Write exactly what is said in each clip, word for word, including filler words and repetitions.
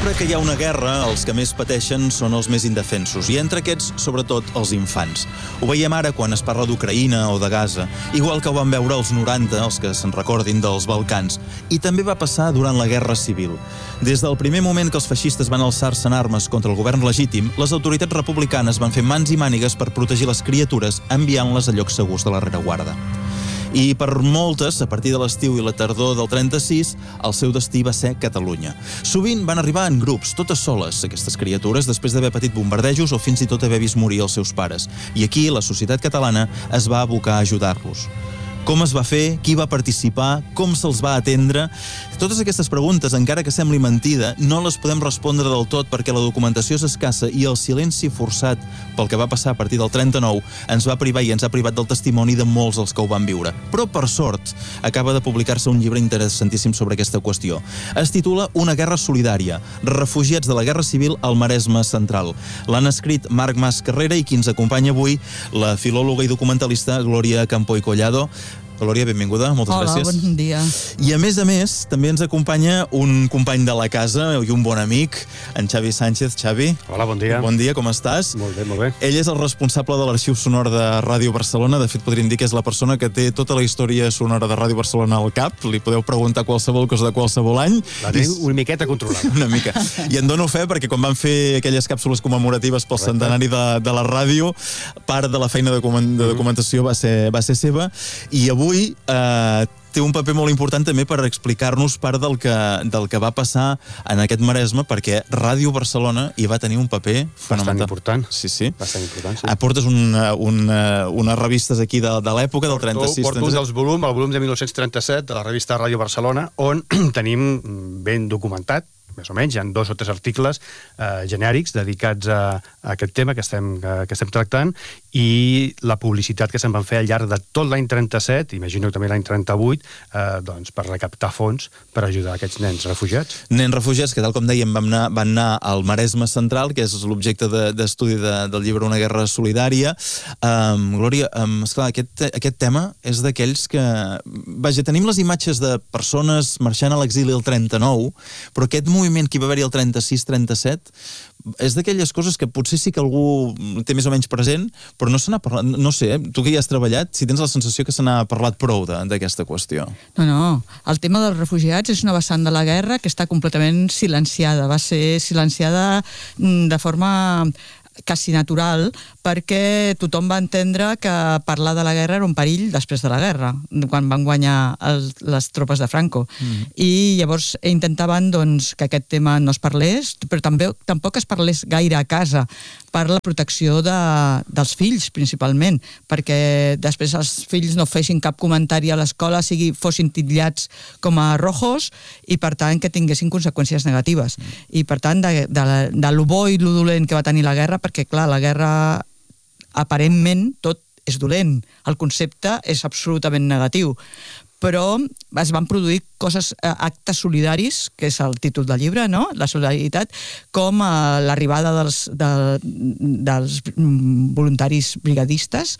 Sempre que hi ha una guerra, els que més pateixen són els més indefensos, i entre aquests, sobretot, els infants. Ho veiem ara quan es parla d'Ucraïna o de Gaza, igual que ho van veure els noranta, els que se'n recordin dels Balcans, i també va passar durant la Guerra Civil. Des del primer moment que els feixistes van alçar-se en armes contra el govern legítim, les autoritats republicanes van fer mans i mànigues per protegir les criatures, enviant-les a llocs segurs de la rereguarda. I per moltes, a partir de l'estiu i la tardor del trenta-sis, el seu destí va ser Catalunya. Sovint van arribar en grups, totes soles, aquestes criatures, després d'haver patit bombardejos o fins i tot haver vist morir els seus pares. I aquí la societat catalana es va abocar a ajudar-los. Com es va fer? Qui va participar? Com se'ls va atendre? Totes aquestes preguntes, encara que sembli mentida, no les podem respondre del tot perquè la documentació és escassa i el silenci forçat pel que va passar a partir del trenta-nou ens va privar i ens ha privat del testimoni de molts dels que ho van viure. Però, per sort, acaba de publicar-se un llibre interessantíssim sobre aquesta qüestió. Es titula Una guerra solidària, refugiats de la Guerra Civil al Maresme Central. L'han escrit Marc Mas Carrera i qui ens acompanya avui, la filòloga i documentalista Glòria Campo i Collado. Glòria, benvinguda, moltes Hola, gràcies. Hola, bon dia. I a més a més, també ens acompanya un company de la casa i un bon amic, en Xavi Sánchez. Xavi. Hola, bon dia. Bon dia, com estàs? Molt bé, molt bé. Ell és el responsable de l'arxiu sonor de Ràdio Barcelona. De fet, podríem dir que és la persona que té tota la història sonora de Ràdio Barcelona al cap. Li podeu preguntar qualsevol cosa de qualsevol any. La tenim una miqueta controlada. Una mica. I en dono fe perquè quan van fer aquelles càpsules commemoratives pel Correcte. Centenari de, de la ràdio, part de la feina de, document, de documentació va ser, va ser seva. I avui eh, té un paper molt important també per explicar-nos part del que, del que va passar en aquest Maresme, perquè Ràdio Barcelona hi va tenir un paper fonamental. Bastant important. Sí, sí. Bastant important, sí. Aportes una, una, unes revistes aquí de, de l'època, del trenta-sis. Porto un dels volums, el volum de mil nou-cents trenta-set de la revista Ràdio Barcelona, on tenim ben documentat, més o menys, hi ha dos o tres articles eh, genèrics dedicats a, a aquest tema que estem, que, que estem tractant, i la publicitat que se'n van fer al llarg de tot l'any trenta-set, imagino també l'any trenta-vuit, eh, doncs per recaptar fons per ajudar aquests nens refugiats. Nens refugiats, que tal com dèiem van anar, van anar al Maresme Central, que és l'objecte d'estudi de, del llibre Una guerra solidària. Um, Glòria, um, esclar, aquest, aquest tema és d'aquells que... Vaja, tenim les imatges de persones marxant a l'exili el trenta-nou, però aquest moviment que hi va haver-hi el trenta-sis trenta-set és d'aquelles coses que potser sí que algú té més o menys present, però no se n'ha parlat, no sé, eh? Tu que hi has treballat, si tens la sensació que se n'ha parlat prou d'aquesta qüestió. No, no, el tema dels refugiats és una vessant de la guerra que està completament silenciada, va ser silenciada de forma quasi natural, perquè tothom va entendre que parlar de la guerra era un perill després de la guerra, quan van guanyar el, les tropes de Franco. Mm. I llavors intentaven doncs, que aquest tema no es parlés, però també tampoc es parlés gaire a casa, per la protecció de, dels fills, principalment, perquè després els fills no fessin cap comentari a l'escola, sigui fossin titllats com a rojos, i per tant que tinguessin conseqüències negatives. Mm. I per tant, de, de, de lo bo i lo dolent que va tenir la guerra, perquè clar, la guerra aparentment tot és dolent, el concepte és absolutament negatiu, però es van produir coses, actes solidaris, que és el títol del llibre, no? La solidaritat, com l'arribada dels, de, dels voluntaris brigadistes,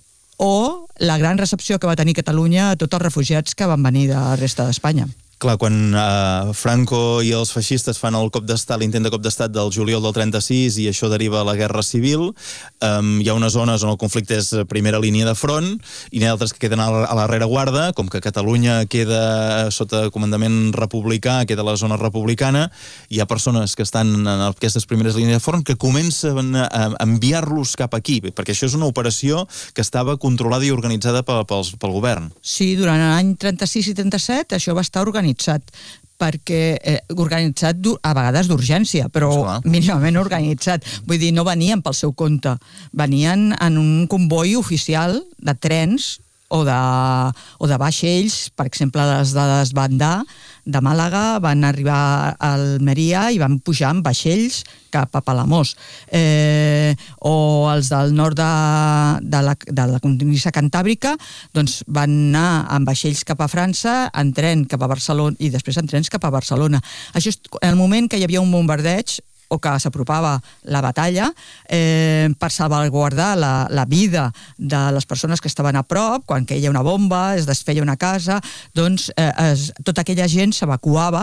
o la gran recepció que va tenir Catalunya a tots els refugiats que van venir de la resta d'Espanya. Clar, quan uh, Franco i els feixistes fan el cop d'estat, l'intent de cop d'estat del juliol del trenta-sis, i això deriva a la Guerra Civil, um, hi ha unes zones on el conflicte és primera línia de front, i n'hi ha altres que queden a la, a la rereguarda, com que Catalunya queda sota comandament republicà, queda a la zona republicana, hi ha persones que estan en aquestes primeres línies de front que comencen a enviar-los cap aquí, perquè això és una operació que estava controlada i organitzada pel, pel, pel govern. Sí, durant l'any trenta-sis i trenta-set això va estar organitzat perquè eh, organitzat a vegades d'urgència, però Esclar. mínimament organitzat. Vull dir, no venien pel seu compte, venien en un comboi oficial de trens o de, o de vaixells, per exemple, les de Desbandà, de Màlaga, van arribar a Almeria i van pujar amb vaixells cap a Palamós. Eh, o els del nord de, de la, de la Cornisa Cantàbrica doncs van anar amb vaixells cap a França, en tren cap a Barcelona i després en trens cap a Barcelona. Això és en el moment que hi havia un bombardeig o que s'apropava la batalla, eh, per salvaguardar la, la vida de les persones que estaven a prop, quan caia una bomba, es desfeia una casa, doncs eh, es, tota aquella gent s'evacuava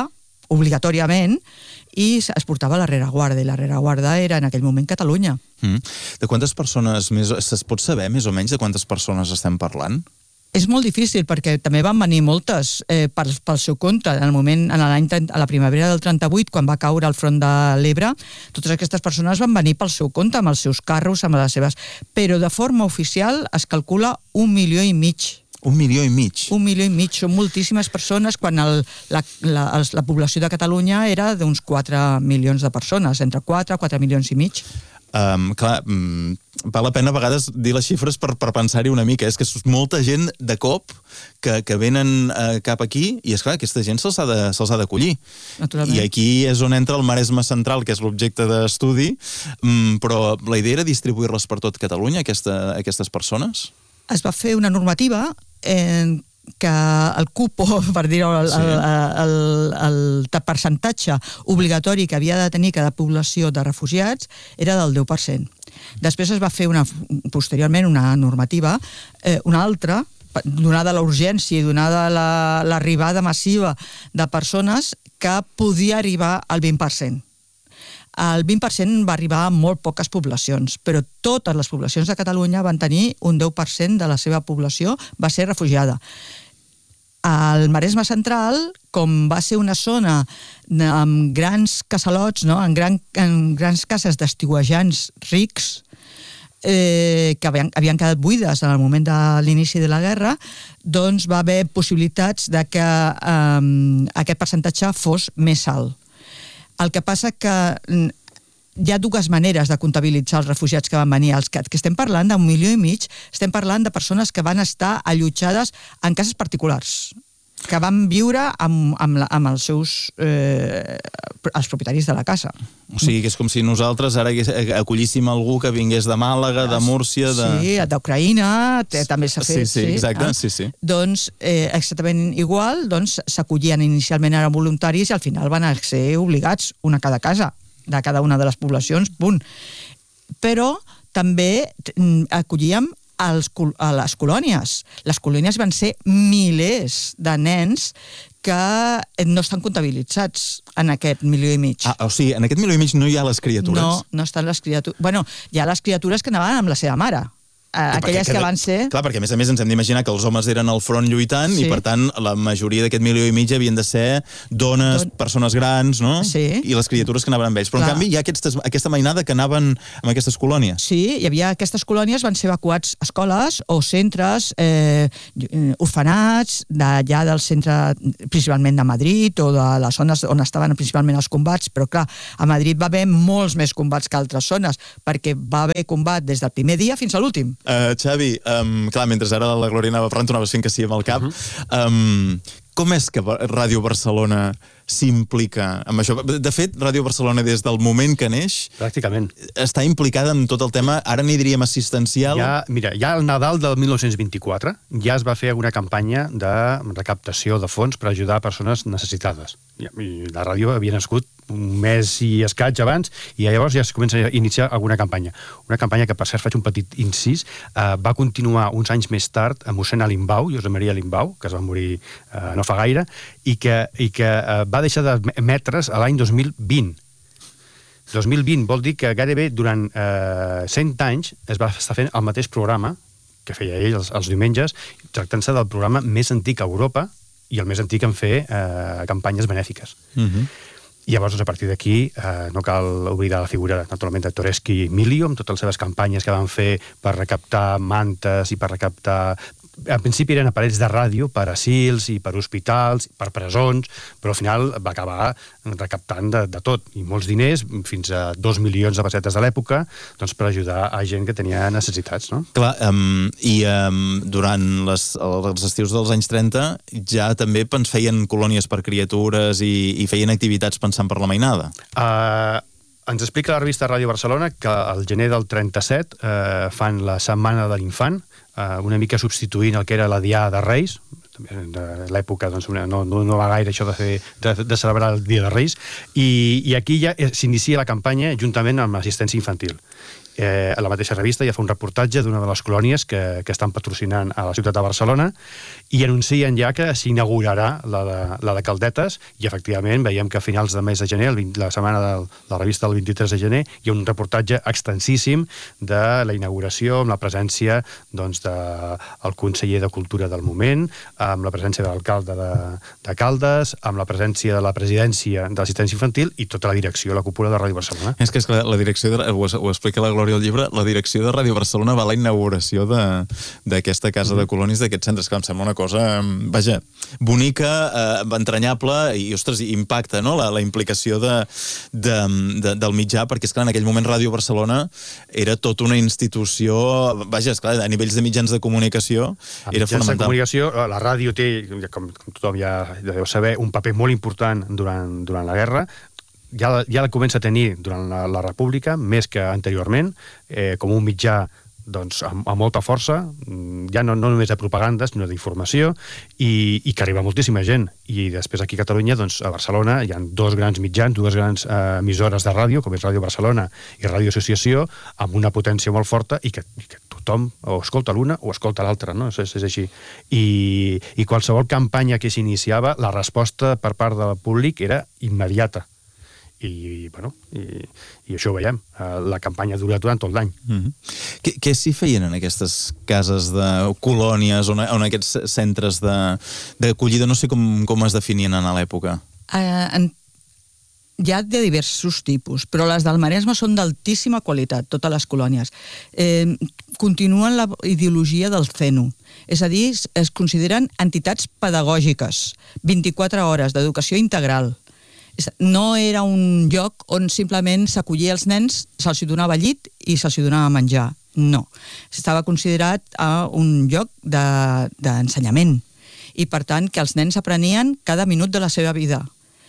obligatòriament, i es portava a la rereguarda, i la rereguarda era en aquell moment Catalunya. Mm. De quantes persones més... Es pot saber més o menys de quantes persones estem parlant? És molt difícil, perquè també van venir moltes eh, pel, pel seu compte. En el moment, en l'any, a la primavera del trenta-vuit, quan va caure el front de l'Ebre, totes aquestes persones van venir pel seu compte, amb els seus carros, amb les seves... Però de forma oficial es calcula un milió i mig. Un milió i mig? Un milió i mig. Són moltíssimes persones, quan el, la, la, la població de Catalunya era d'uns quatre milions de persones, entre quatre i quatre milions i mig. Um, clar, um, val la pena a vegades dir les xifres per, per pensar-hi una mica. És que és molta gent de cop que, que venen uh, cap aquí i, és clar, aquesta gent se'ls ha de, se'ls ha d'acollir. I aquí és on entra el Maresme Central, que és l'objecte d'estudi, um, però la idea era distribuir-les per tot Catalunya, aquesta, aquestes persones? Es va fer una normativa en que el cupo, per dir-ho, el, sí. el, el, el, el percentatge obligatori que havia de tenir cada població de refugiats era del deu per cent. Després es va fer una, posteriorment una normativa, eh, una altra, donada la urgència i donada la, l'arribada massiva de persones, que podia arribar al vint per cent. El vint per cent va arribar a molt poques poblacions, però totes les poblacions de Catalunya van tenir un deu per cent de la seva població va ser refugiada. Al Maresme Central, com va ser una zona amb grans casalots, no? en, gran, en grans cases d'estiuejants rics, eh, que havien, havien quedat buides en el moment de l'inici de la guerra, doncs va haver possibilitats de que eh, aquest percentatge fos més alt. El que passa que hi ha dues maneres de comptabilitzar els refugiats que van venir. Els que, que estem parlant d'un milió i mig, estem parlant de persones que van estar allotjades en cases particulars, que van viure amb, amb, la, amb els seus eh, els propietaris de la casa. O sigui, que és com si nosaltres ara acollíssim algú que vingués de Màlaga, de Múrcia... De... Sí, d'Ucraïna, també s'ha fet. Sí, sí, exacte, sí, sí. Doncs, eh, exactament igual, doncs s'acollien inicialment ara voluntaris i al final van ser obligats, una a cada casa, de cada una de les poblacions, punt. Però també acollíem als, a les colònies. Les colònies van ser milers de nens que no estan comptabilitzats en aquest milió i mig. Ah, o sigui, en aquest milió i mig no hi ha les criatures? No, no estan les criatures. Bueno, hi ha les criatures que anaven amb la seva mare. Aquelles que van ser... Clar, perquè a més a més ens hem d'imaginar que els homes eren al front lluitant, sí. I per tant la majoria d'aquest milió i mig havien de ser dones, Don... persones grans, no? Sí. I les criatures que anaven amb ells. Però Clar. En canvi hi ha aquestes, aquesta mainada que anaven amb aquestes colònies. Sí, hi havia aquestes colònies, van ser evacuats escoles o centres, eh, orfenats, d'allà del centre, principalment de Madrid, o de les zones on estaven principalment els combats, però clar, a Madrid va haver molts més combats que altres zones, perquè va haver combat des del primer dia fins a l'últim. Uh, Xavi, um, clar, mentre ara la Glòria anava parlant, tu anaves fent que sí amb el cap. Uh -huh. um, com és que Ràdio Barcelona s'implica amb això? De fet, Ràdio Barcelona, des del moment que neix... Pràcticament. Està implicada en tot el tema, ara n'hi diríem assistencial... Ja, mira, ja al Nadal del dinou vint-i-quatre ja es va fer una campanya de recaptació de fons per ajudar a persones necessitades. I la ràdio havia nascut un mes i escaig abans, i llavors ja es comença a iniciar alguna campanya. Una campanya que, per cert, faig un petit incís, eh, va continuar uns anys més tard amb mossèn Alimbau, Josep Maria Alimbau, que es va morir eh, no fa gaire, i que, i que eh, va deixar d'emetre's a l'any dos mil vint. dos mil vint vol dir que gairebé durant eh, cent anys es va estar fent el mateix programa que feia ell els, els diumenges, tractant-se del programa més antic a Europa i el més antic en fer eh, campanyes benèfiques. Uh-huh. I llavors, doncs, a partir d'aquí, eh, no cal oblidar la figura, naturalment, de Toreschi i Emilio, amb totes les seves campanyes que van fer per recaptar mantes i per recaptar... En principi eren aparells de ràdio per asils i per hospitals, per presons, però al final va acabar recaptant de, de tot, i molts diners, fins a dos milions de pessetes de l'època, doncs per ajudar a gent que tenia necessitats, no? Clar, um, i um, durant les, els estius dels anys trenta ja també ens feien colònies per criatures i, i feien activitats pensant per la mainada. Uh, ens explica la revista Ràdio Barcelona que al gener del trenta-set uh, fan la Setmana de l'Infant, uh, una mica substituint el que era la Diada de Reis, de l'època, doncs, no, no, no va gaire això de, fer, de, de celebrar el Dia de Reis, i, i aquí ja s'inicia la campanya juntament amb l'assistència infantil. eh, a la mateixa revista ja fa un reportatge d'una de les colònies que, que estan patrocinant a la ciutat de Barcelona i anuncien ja que s'inaugurarà la, de, la de Caldetes i efectivament veiem que a finals de mes de gener, el vint, la setmana de la revista del vint-i-tres de gener, hi ha un reportatge extensíssim de la inauguració amb la presència doncs, del conseller de Cultura del moment, amb la presència de l'alcalde de, de Caldes, amb la presència de la presidència de l'assistència infantil i tota la direcció, la cúpula de Ràdio Barcelona. És que, esclar, la direcció, de, ho, ho explica la Glòria al llibre, la direcció de Ràdio Barcelona va a la inauguració d'aquesta casa mm. de colònies, d'aquest centre, que em sembla una cosa, vaja, bonica, eh, entranyable i, ostres, impacta, no?, la, la implicació de, de, de, del mitjà, perquè, esclar, en aquell moment Ràdio Barcelona era tota una institució, vaja, esclar, a nivells de mitjans de comunicació, a era fonamental. De comunicació, la ràdio té, com tothom ja deu saber, un paper molt important durant, durant la guerra. Ja, ja la comença a tenir durant la, la República, més que anteriorment, eh, com un mitjà doncs, amb, amb molta força, ja no, no només de propaganda, sinó d'informació, i, i que arriba moltíssima gent. I després aquí a Catalunya, doncs, a Barcelona, hi ha dos grans mitjans, dues grans eh, emissores de ràdio, com és Ràdio Barcelona i Ràdio Associació, amb una potència molt forta i que, i que tothom o escolta l'una o escolta l'altra, no? És, és així. I, I qualsevol campanya que s'iniciava, la resposta per part del públic era immediata. I, bueno, i, i això ho veiem. La campanya dura durant tot l'any. Mm-hmm. Què, què s'hi feien en aquestes cases de colònies, on, on aquests centres d'acollida, no sé com, com es definien en l'època? Uh, en, hi ha de diversos tipus, però les del Maresme són d'altíssima qualitat, totes les colònies. Eh, continuen la ideologia del C E N U, és a dir, es consideren entitats pedagògiques, vint-i-quatre hores d'educació integral. No era un lloc on simplement s'acollia els nens, se'ls donava llit i se'ls donava menjar. No. Estava considerat uh, un lloc d'ensenyament. De, I, per tant, que els nens aprenien cada minut de la seva vida.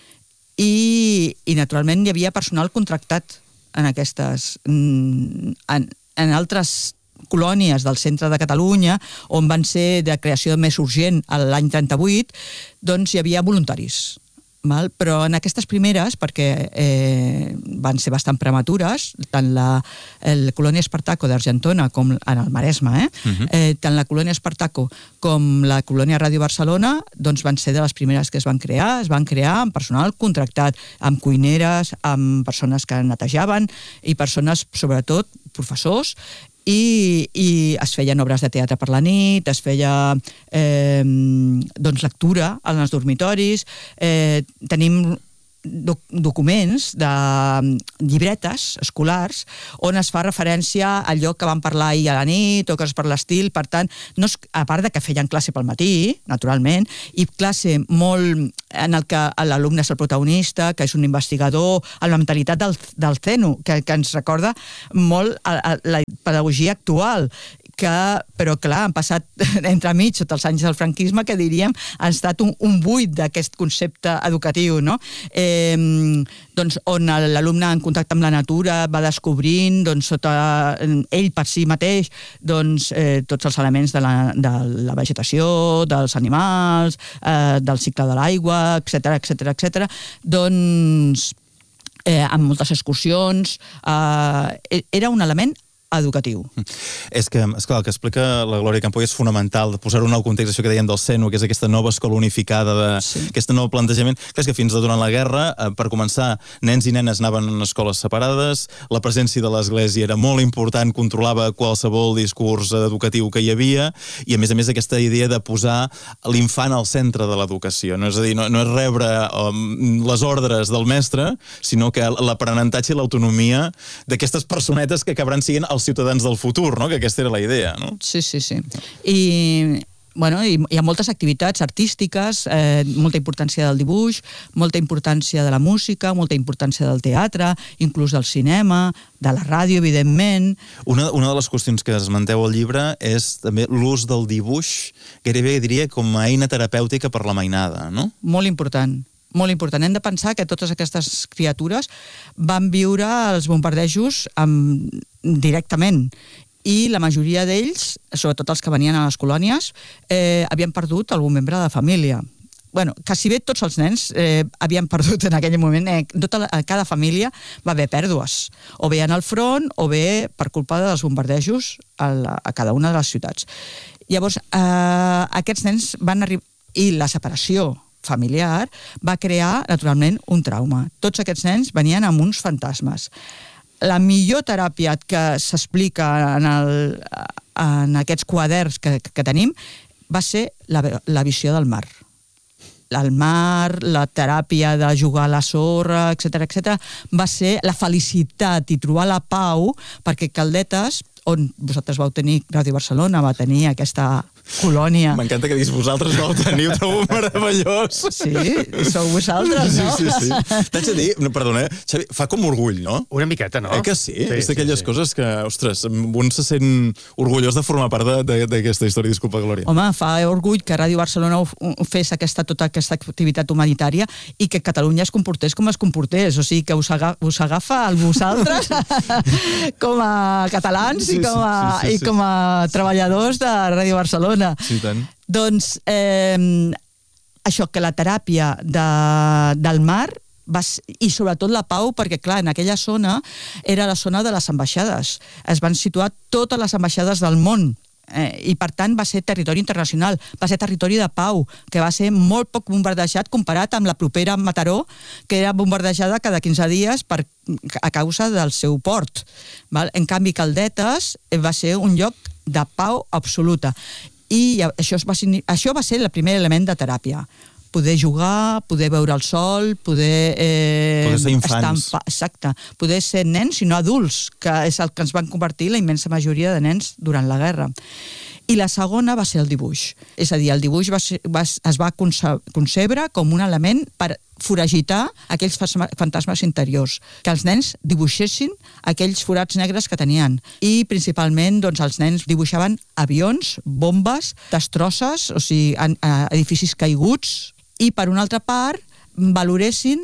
I, i naturalment, hi havia personal contractat en aquestes... En, en altres colònies del centre de Catalunya, on van ser de creació més urgent l'any trenta-vuit, doncs hi havia voluntaris. Val? Però en aquestes primeres, perquè eh, van ser bastant prematures, tant la el colònia Espartaco d'Argentona com en el Maresme, eh? Uh-huh. eh, tant la colònia Espartaco com la colònia Ràdio Barcelona, doncs van ser de les primeres que es van crear, es van crear amb personal contractat, amb cuineres, amb persones que netejaven i persones, sobretot, professors, I, i es feien obres de teatre per la nit, es feia eh, doncs lectura en els dormitoris, eh, tenim doc documents de llibretes escolars on es fa referència al lloc que van parlar ahir a la nit o coses per l'estil. Per tant, no es, a part de que feien classe pel matí, naturalment, i classe molt en el que l'alumne és el protagonista, que és un investigador, amb la mentalitat del, del C E N U, que, que ens recorda molt a, a la pedagogia actual, que, però clar, han passat entremig sota els anys del franquisme, que diríem ha estat un, un buit d'aquest concepte educatiu, no? Eh, doncs on l'alumne en contacte amb la natura va descobrint, doncs sota ell per si mateix, doncs eh, tots els elements de la, de la vegetació, dels animals, eh, del cicle de l'aigua, etcètera, etcètera, etcètera. Doncs eh, amb moltes excursions, eh, era un element educatiu. És que, esclar, el que explica la Glòria Campoy és fonamental, de posar-ho en el context, això que dèiem del C E N U, que és aquesta nova escola unificada, de, sí. Aquest nou plantejament. Clar, és que fins durant la guerra, eh, per començar, nens i nenes anaven en escoles separades, la presència de l'Església era molt important, controlava qualsevol discurs educatiu que hi havia, i a més a més aquesta idea de posar l'infant al centre de l'educació. No? És a dir, no, no és rebre um, les ordres del mestre, sinó que l'aprenentatge i l'autonomia d'aquestes personetes que acabaran sent els ciutadans del futur, no? Que aquesta era la idea, no? Sí, sí, sí. I, bueno, hi, hi ha moltes activitats artístiques, eh, molta importància del dibuix, molta importància de la música, molta importància del teatre, inclús del cinema, de la ràdio, evidentment. Una, una de les qüestions que esmenteu al llibre és també l'ús del dibuix, gairebé diria com a eina terapèutica per la mainada, no? Molt important. Molt important. Hem de pensar que totes aquestes criatures van viure els bombardejos amb, directament, i la majoria d'ells, sobretot els que venien a les colònies, eh, havien perdut algun membre de la família. bueno, quasi bé tots els nens eh, havien perdut en aquell moment, eh, tota la, cada família va haver pèrdues, o bé en el front, o bé per culpa dels bombardejos a, la, a cada una de les ciutats. Llavors, eh, aquests nens van arribar, i la separació familiar va crear, naturalment, un trauma. Tots aquests nens venien amb uns fantasmes. La millor teràpia que s'explica en, el, en aquests quaderns que, que tenim va ser la, la visió del mar. El mar, la teràpia de jugar a la sorra, etcètera, etcètera, va ser la felicitat i trobar la pau, perquè Caldetes, on vosaltres vau tenir, Ràdio Barcelona va tenir aquesta colònia. M'encanta que diguis vosaltres vau tenir, ho trobo meravellós. Sí, sou vosaltres, no? Sí, sí, sí. T'haig de dir, no, perdona, Xavi, fa com orgull, no? Una miqueta, no? Eh que sí? Sí, és d'aquelles sí, sí. coses que, ostres, un se sent orgullós de formar part d'aquesta història. Disculpa, Glòria. Home, fa orgull que Ràdio Barcelona fes aquesta, tota aquesta activitat humanitària i que Catalunya es comportés com es comportés, o sigui, que us, aga, us agafa a vosaltres com a catalans sí, i, com a, sí, sí, sí, sí. i com a treballadors de Ràdio Barcelona. Sí, tant. Doncs eh, això, que la teràpia de, del mar va, i sobretot la pau, perquè clar, en aquella zona era la zona de les ambaixades. Es van situar totes les ambaixades del món. Eh, i per tant va ser territori internacional, va ser territori de pau, que va ser molt poc bombardejat comparat amb la propera Mataró, que era bombardejada cada quinze dies per, a causa del seu port. Val? En canvi, Caldetes va ser un lloc de pau absoluta. I això va, ser, això va ser el primer element de teràpia. Poder jugar, poder veure el sol, poder... Eh, poder ser infants. Estar, exacte. Poder ser nens i no adults, que és el que ens van convertir la immensa majoria de nens durant la guerra. I la segona va ser el dibuix. És a dir, el dibuix va ser, va, es va concebre com un element per foragitar aquells fantasmes interiors, que els nens dibuixessin aquells forats negres que tenien. I principalment doncs, els nens dibuixaven avions, bombes, destrosses, o sigui, edificis caiguts, i per una altra part valoressin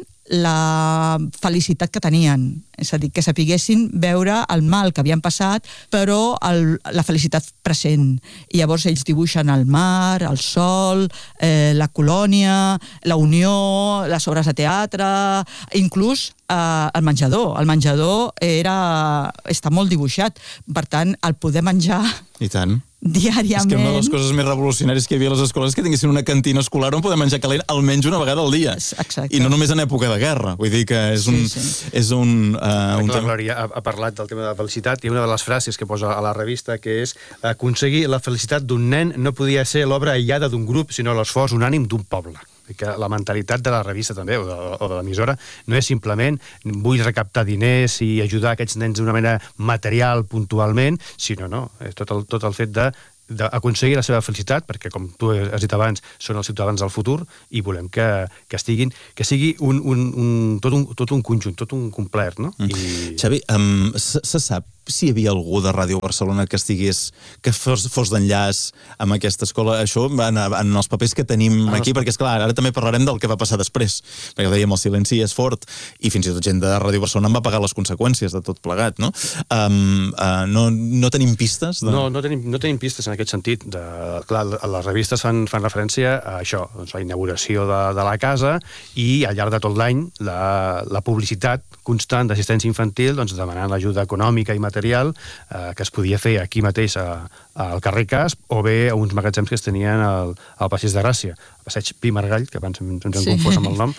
la felicitat que tenien, és a dir, que sapiguessin veure el mal que havien passat, però el, la felicitat present. I llavors ells dibuixen el mar, el sol, eh, la colònia, la unió, les obres de teatre, inclús eh, el menjador. El menjador era, està molt dibuixat, per tant, el poder menjar... I tant. Diàriament. És que una de les coses més revolucionàries que hi havia a les escoles és que tinguessin una cantina escolar on poder menjar calent almenys una vegada al dia. Exacte. I no només en època de guerra. Vull dir que és un... Sí, sí. És un, uh, un la Glòria ha, ha parlat del tema de la felicitat i una de les frases que posa a la revista que és aconseguir la felicitat d'un nen no podia ser l'obra aïllada d'un grup, sinó l'esforç unànim d'un poble. Que la mentalitat de la revista també, o de, o de l'emissora, no és simplement vull recaptar diners i ajudar aquests nens d'una manera material puntualment, sinó no, és tot el, tot el fet de d'aconseguir la seva felicitat, perquè com tu has dit abans, són els ciutadans del futur i volem que, que estiguin, que sigui un, un, un, tot, un, tot un conjunt, tot un complet, no? Mm. I... Xavi, um, se, se sap si hi havia algú de Ràdio Barcelona que estigués, que fos, fos d'enllaç amb aquesta escola? Això en, en els papers que tenim ah, aquí, perquè esclar, ara també parlarem del que va passar després, perquè dèiem el silenci és fort i fins i tot gent de Ràdio Barcelona en va pagar les conseqüències de tot plegat, no? Um, uh, no, no tenim pistes? De... No, no tenim, no tenim pistes en aquest sentit. De, clar, les revistes fan, fan referència a això, doncs, la inauguració de, de la casa i al llarg de tot l'any la, la publicitat constant d'assistència infantil, doncs, demanant l'ajuda econòmica i material eh, que es podia fer aquí mateix a, al carrer Casp o bé a uns magatzems que es tenien al, al Passeig de Gràcia. El Passeig Pi Margall, que abans ens hem sí. confós amb el nom.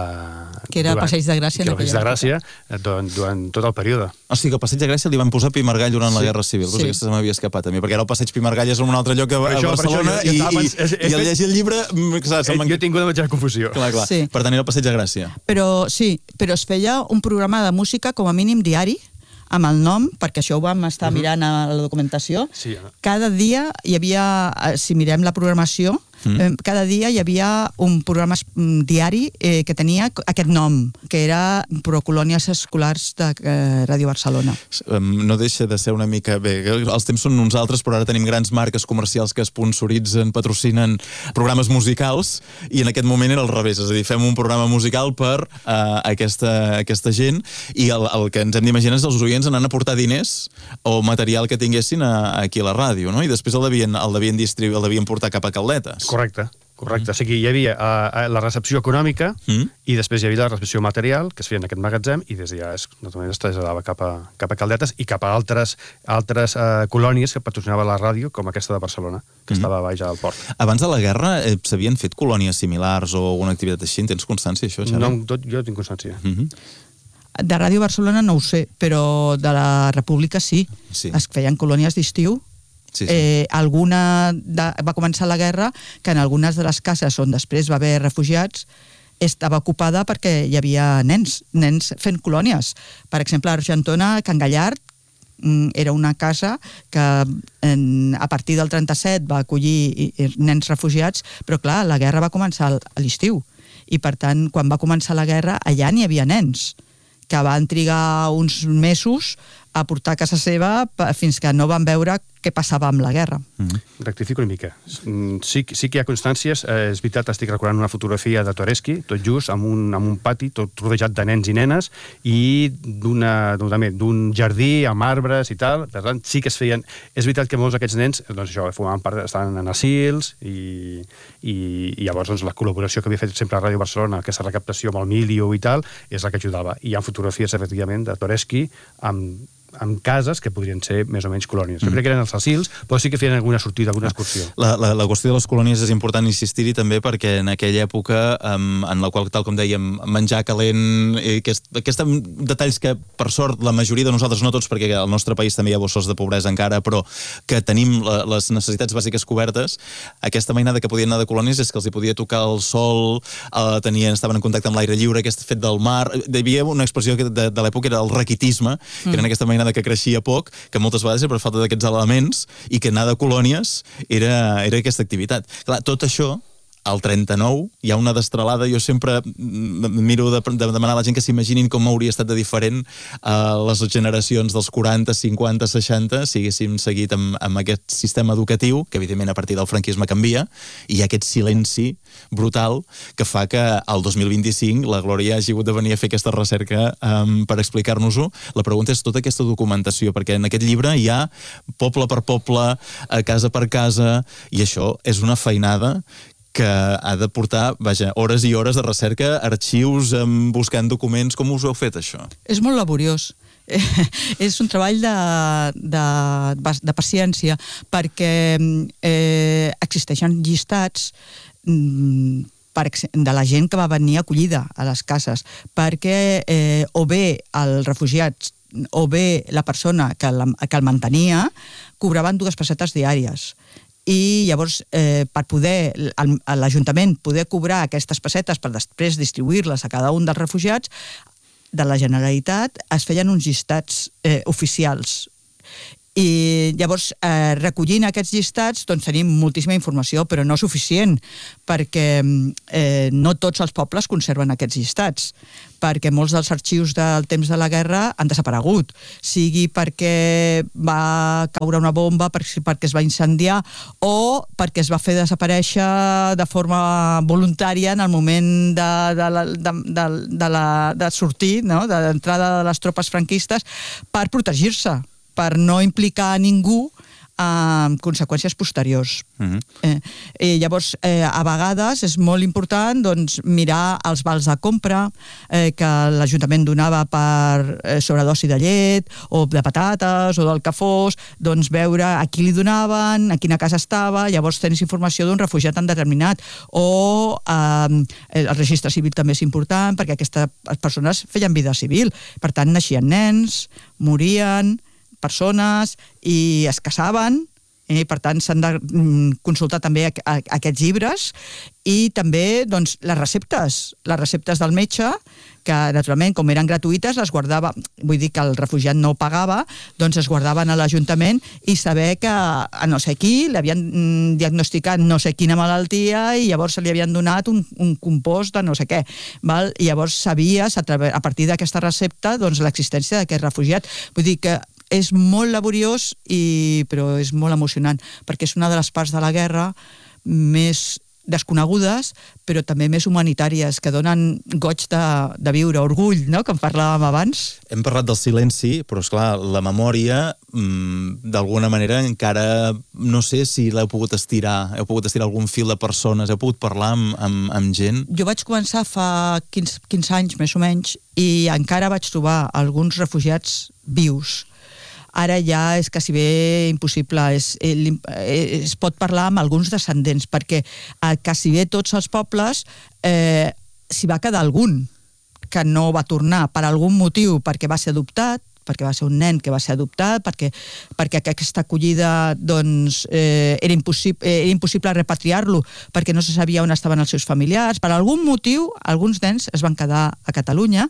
Eh, que era el Passeig de Gràcia. Que era el Passeig de Gràcia durant, durant tot el període. O sigui que el Passeig de Gràcia li van posar Pi Margall durant sí. la Guerra Civil. Sí. Pues aquesta se m'havia escapat a mi, perquè ara el Passeig Pi Margall és en un altre lloc a, a això, Barcelona això, jo, jo i, i, i al llegir el llibre... Clar, eh, jo he tingut una mateixa confusió. Clar, clar. Sí. Per tant, era el Passeig de Gràcia. Però sí, però es feia un programa de música com a mínim diari, amb el nom, perquè això ho vam estar uh-huh. mirant a la documentació. Sí, eh? Cada dia hi havia, si mirem la programació, Mm. cada dia hi havia un programa diari eh, que tenia aquest nom, que era Procolònies Escolars de eh, Ràdio Barcelona. No deixa de ser una mica... Bé, els temps són uns altres, però ara tenim grans marques comercials que sponsoritzen, patrocinen programes musicals, i en aquest moment era al revés, és a dir, fem un programa musical per uh, aquesta, aquesta gent, i el, el que ens hem d'imaginar és els oients anant a portar diners o material que tinguessin a, aquí a la ràdio, no? I després el devien, el devien distribuir, el devien portar cap a Caldetes. Correcte, Correcte, o sigui, hi havia uh, la recepció econòmica mm. i després hi havia la recepció material que es feia en aquest magatzem i des d'allà es, es traslladava cap a, cap a Caldetes i cap a altres, altres uh, colònies que patrocinava la ràdio, com aquesta de Barcelona, que mm. estava a baix al port. Abans de la guerra eh, s'havien fet colònies similars o alguna activitat així? En tens constància, això, Xavi? No, tot, jo tinc constància. Mm-hmm. De Ràdio Barcelona no ho sé, però de la República sí. sí. Es feien colònies d'estiu. Sí, sí. Eh, alguna de, va començar la guerra que en algunes de les cases on després va haver refugiats estava ocupada perquè hi havia nens, nens fent colònies. Per exemple, a Argentona, Can Gallard, era una casa que en, a partir del trenta-set va acollir nens refugiats, però clar, la guerra va començar a l'estiu i per tant, quan va començar la guerra, allà n'hi havia nens que van trigar uns mesos a portar a casa seva fins que no van veure què passava amb la guerra. Mm-hmm. Rectifico una mica. Sí, sí que hi ha constàncies. Eh, és veritat, estic recordant una fotografia de Toreski, tot just, amb un, amb un pati, tot rodejat de nens i nenes, i d'un jardí amb arbres i tal. Per tant, sí que es feien... És veritat que molts d'aquests nens, doncs això, formaven part, estaven en asils, i, i, i llavors doncs, la col·laboració que havia fet sempre a Ràdio Barcelona, aquesta recaptació amb el Milio i tal, és la que ajudava. I hi ha fotografies, efectivament, de Toreski amb amb cases que podrien ser més o menys colònies. Jo crec que eren els asils, però sí que feien alguna sortida, alguna excursió. La, la, la qüestió de les colònies és important insistir-hi també perquè en aquella època, um, en la qual, tal com dèiem, menjar calent, eh, aquest, aquests detalls que, per sort, la majoria de nosaltres, no tots, perquè al nostre país també hi ha bossos de pobresa encara, però que tenim la, les necessitats bàsiques cobertes, aquesta mainada que podien anar de colònies és que els hi podia tocar el sol, eh, tenien, estaven en contacte amb l'aire lliure, aquest fet del mar. Hi havia una expressió de, de l'època, era el raquitisme, mm. que era aquesta mainada que creixia poc, que moltes vegades era per falta d'aquests elements i que anar de colònies era, era aquesta activitat. Clar, tot això, al trenta-nou, hi ha una destralada. Jo sempre miro de, de demanar a la gent que s'imaginin com hauria estat de diferent a uh, les generacions dels quaranta, cinquanta, seixanta, si haguéssim seguit amb, amb aquest sistema educatiu, que evidentment a partir del franquisme canvia, i hi ha aquest silenci brutal que fa que al dos mil vint-i-cinc la Glòria hagi hagut de venir a fer aquesta recerca um, per explicar-nos-ho. La pregunta és tota aquesta documentació, perquè en aquest llibre hi ha poble per poble, casa per casa, i això és una feinada que ha de portar, vaja, hores i hores de recerca, arxius, buscant documents. Com us ho heu fet, això? És molt laboriós. Eh, és un treball de, de, de paciència, perquè eh, existeixen llistats mm, per, de la gent que va venir acollida a les cases, perquè eh, o bé els refugiats o bé la persona que, la, que el mantenia cobraven dues pessetes diàries. I llavors, eh, per poder l'Ajuntament poder cobrar aquestes pessetes per després distribuir-les a cada un dels refugiats, de la Generalitat es feien uns llistats eh, oficials. I llavors, eh, recollint aquests llistats, doncs tenim moltíssima informació, però no suficient, perquè eh, no tots els pobles conserven aquests llistats, perquè molts dels arxius del temps de la guerra han desaparegut, sigui perquè va caure una bomba, perquè es va incendiar, o perquè es va fer desaparèixer de forma voluntària en el moment de, de, la, de, de, de, la, de sortir, no? De l'entrada de les tropes franquistes, per protegir-se, per no implicar a ningú en conseqüències posteriors. Uh-huh. eh, eh, llavors, eh, a vegades és molt important doncs, mirar els vals de compra eh, que l'Ajuntament donava per eh, sobredosi de llet o de patates o del que fos, doncs veure a qui li donaven, a quina casa estava, llavors tens informació d'un refugiat tan determinat, o eh, el registre civil també és important perquè aquestes persones feien vida civil, per tant naixien nens, morien persones i es casaven, i per tant s'han de consultar també aquests llibres, i també doncs, les receptes, les receptes del metge, que naturalment com eren gratuïtes les guardava, vull dir que el refugiat no pagava, doncs es guardaven a l'Ajuntament, i saber que a no sé qui li havien diagnosticat no sé quina malaltia i llavors se li havien donat un, un compost de no sé què, val? I llavors sabies a, través, a partir d'aquesta recepta doncs, l'existència d'aquest refugiat. Vull dir que és molt laboriós, i, però és molt emocionant, perquè és una de les parts de la guerra més desconegudes, però també més humanitàries, que donen goig de, de viure, orgull, no?, com parlàvem abans. Hem parlat del silenci, però, esclar, la memòria, mmm, d'alguna manera, encara no sé si l'heu pogut estirar, heu pogut estirar algun fil de persones, heu pogut parlar amb, amb, amb gent? Jo vaig començar fa quinze, quinze anys, més o menys, i encara vaig trobar alguns refugiats vius. Ara ja és quasi bé impossible, es, es pot parlar amb alguns descendents, perquè a quasi bé tots els pobles eh, s'hi va quedar algun que no va tornar per algun motiu, perquè va ser adoptat, perquè va ser un nen que va ser adoptat, perquè, perquè aquesta acollida doncs, eh, era, impossible, era impossible repatriar-lo perquè no se sabia on estaven els seus familiars. Per algun motiu, alguns nens es van quedar a Catalunya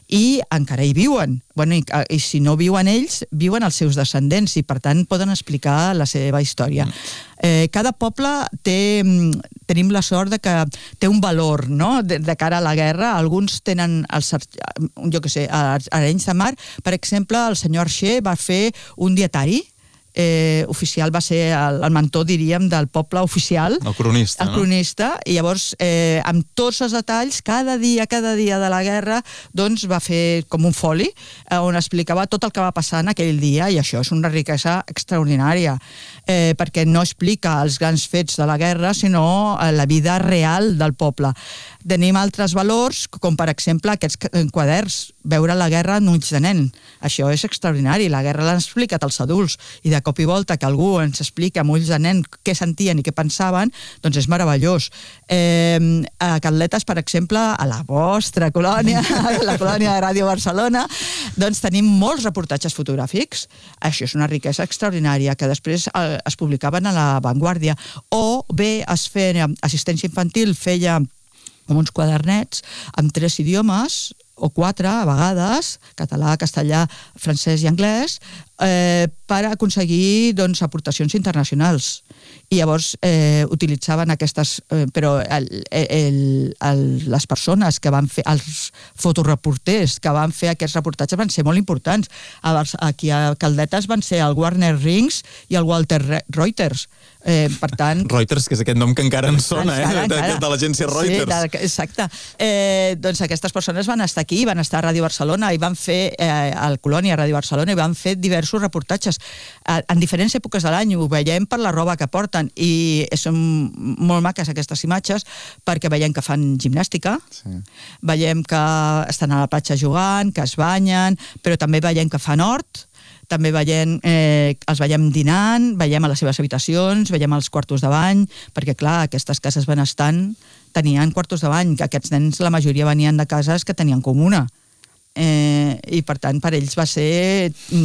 i encara hi viuen. Bueno, i, i si no viuen ells, viuen els seus descendents i, per tant, poden explicar la seva història. Eh, cada poble té, tenim la sort de que té un valor, no?, de, de cara a la guerra. Alguns tenen, els, jo què sé, a Arenys de Mar, per exemple, el senyor Arxer va fer un dietari, eh, oficial, va ser el, el mentor, diríem, del poble oficial. El cronista, el cronista, no? I llavors, eh, amb tots els detalls, cada dia, cada dia de la guerra, doncs va fer com un foli, eh, on explicava tot el que va passar en aquell dia, i això és una riquesa extraordinària, eh, perquè no explica els grans fets de la guerra, sinó eh, la vida real del poble. Tenim altres valors, com per exemple aquests quaderns, veure la guerra en ulls de nen. Això és extraordinari, la guerra l'han explicat els adults, i de cop i volta que algú ens explica amb ulls de nen què sentien i què pensaven, doncs és meravellós. Eh, a Catletes, per exemple, a la vostra colònia, a la colònia de Ràdio Barcelona, doncs tenim molts reportatges fotogràfics. Això és una riquesa extraordinària, que després eh, es publicaven a La Vanguardia, o bé es feia, assistència infantil feia com uns quadernets amb tres idiomes, o quatre, a vegades, català, castellà, francès i anglès, eh, per aconseguir doncs, aportacions internacionals. I llavors eh, utilitzaven aquestes... Eh, però el, el, el, les persones que van fer, els fotoreporters que van fer aquests reportatges van ser molt importants. Aquí a Caldetes van ser el Warner Rings i el Walter Reuters. Eh, per tant... Reuters, que és aquest nom que encara ens sona, encara, eh? encara. De, de l'agència Reuters. Sí, de, exacte. Eh, doncs aquestes persones van estar aquí, van estar a Ràdio Barcelona i van fer, eh, al Colònia, a Ràdio Barcelona, i van fer diversos reportatges eh, en diferents èpoques de l'any. Ho veiem per la roba que porten, i són molt maques aquestes imatges, perquè veiem que fan gimnàstica, sí. Veiem que estan a la platja jugant, que es banyen, però també veiem que fan hort, també veiem, eh, els veiem dinant, veiem a les seves habitacions, veiem els quartos de bany, perquè, clar, aquestes cases benestants tenien quartos de bany, que aquests nens, la majoria venien de cases que tenien comuna. Eh, i per tant per ells va ser